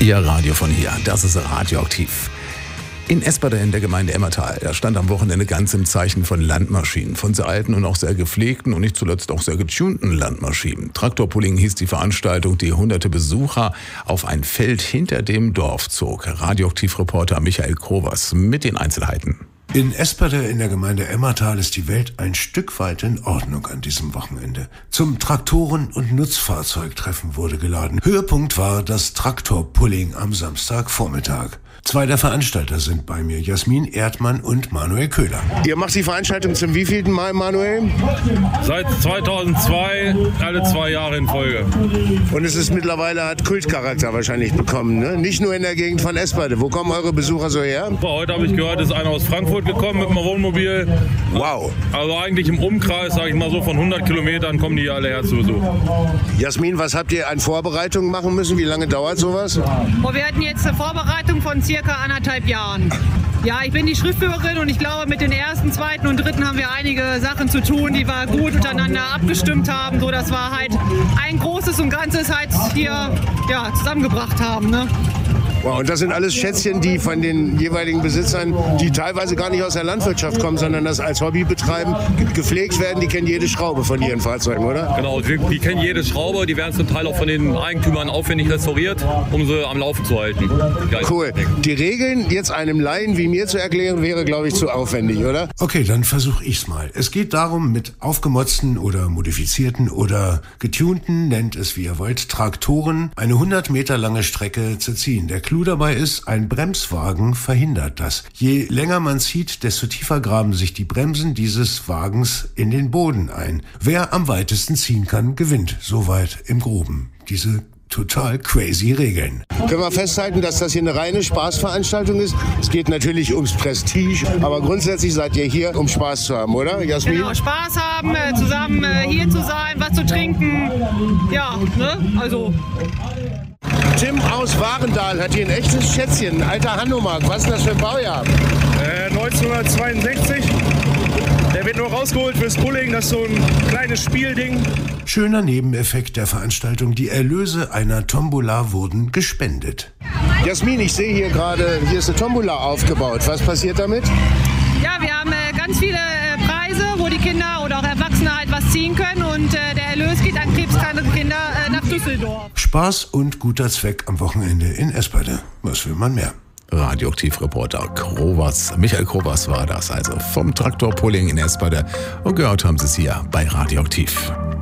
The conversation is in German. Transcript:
Ihr Radio von hier, das ist Radioaktiv. In Esperde in der Gemeinde Emmertal, da stand am Wochenende ganz im Zeichen von Landmaschinen. Von sehr alten und auch sehr gepflegten und nicht zuletzt auch sehr getunten Landmaschinen. Traktorpulling hieß die Veranstaltung, die hunderte Besucher auf ein Feld hinter dem Dorf zog. Radioaktiv-Reporter Michael Krovers mit den Einzelheiten. In Esperde in der Gemeinde Emmertal ist die Welt ein Stück weit in Ordnung an diesem Wochenende. Zum Traktoren- und Nutzfahrzeugtreffen wurde geladen. Höhepunkt war das Traktorpulling am Samstagvormittag. Zwei der Veranstalter sind bei mir, Jasmin Erdmann und Manuel Köhler. Ihr macht die Veranstaltung zum wievielten Mal, Manuel? Seit 2002, alle 2 Jahre in Folge. Und es ist mittlerweile, hat Kultcharakter wahrscheinlich bekommen, ne? Nicht nur in der Gegend von Esperde. Wo kommen eure Besucher so her? Heute habe ich gehört, ist einer aus Frankfurt gekommen mit einem Wohnmobil. Wow. Also eigentlich im Umkreis, sage ich mal so, von 100 Kilometern kommen die alle her zu Besuch. Jasmin, was habt ihr an Vorbereitungen machen müssen? Wie lange dauert sowas? Wir hatten jetzt eine Vorbereitung von circa 1,5 Jahren. Ja, ich bin die Schriftführerin und ich glaube, mit den ersten, zweiten und dritten haben wir einige Sachen zu tun, die wir gut untereinander abgestimmt haben, so dass wir halt ein Großes und Ganzes halt hier zusammengebracht haben. Ne? Wow, und das sind alles Schätzchen, die von den jeweiligen Besitzern, die teilweise gar nicht aus der Landwirtschaft kommen, sondern das als Hobby betreiben, gepflegt werden. Die kennen jede Schraube von ihren Fahrzeugen, oder? Genau, die kennen jede Schraube. Die werden zum Teil auch von den Eigentümern aufwendig restauriert, um sie am Laufen zu halten. Cool. Die Regeln jetzt einem Laien wie mir zu erklären, wäre, glaube ich, zu aufwendig, oder? Okay, dann versuche ich's mal. Es geht darum, mit aufgemotzten oder modifizierten oder getunten, nennt es wie ihr wollt, Traktoren eine 100 Meter lange Strecke zu ziehen. Der Clou dabei ist, ein Bremswagen verhindert das. Je länger man zieht, desto tiefer graben sich die Bremsen dieses Wagens in den Boden ein. Wer am weitesten ziehen kann, gewinnt. Soweit im Groben. Diese total crazy Regeln. Können wir festhalten, dass das hier eine reine Spaßveranstaltung ist? Es geht natürlich ums Prestige, aber grundsätzlich seid ihr hier, um Spaß zu haben, oder, Jasmin? Genau, Spaß haben, zusammen hier zu sein, was zu trinken. Ja, ne? Also... Tim aus Warendal hat hier ein echtes Schätzchen, ein alter Hanomag. Was ist denn das für ein Baujahr? 1962. Der wird nur rausgeholt fürs Pulling, das ist so ein kleines Spielding. Schöner Nebeneffekt der Veranstaltung, die Erlöse einer Tombola wurden gespendet. Jasmin, ich sehe hier gerade, hier ist eine Tombola aufgebaut. Was passiert damit? Ja, wir haben ganz viele Preise, wo die Kinder oder auch Erwachsene halt was ziehen können und der Erlös geht an krebskranke Kinder nach Düsseldorf. Spaß und guter Zweck am Wochenende in Esperde. Was will man mehr? Radioaktiv-Reporter Krovers, Michael Krovers war das also vom Traktorpulling in Esperde und gehört haben Sie es hier bei Radioaktiv.